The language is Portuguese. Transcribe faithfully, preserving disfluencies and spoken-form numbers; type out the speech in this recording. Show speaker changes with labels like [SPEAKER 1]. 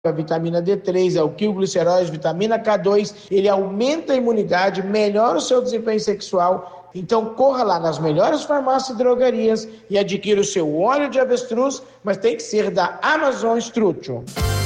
[SPEAKER 1] a vitamina D três, é o quilgliceróis, vitamina K dois, ele aumenta a imunidade, melhora o seu desempenho sexual. Então corra lá nas melhores farmácias e drogarias e adquira o seu óleo de avestruz, mas tem que ser da Amazon Structure.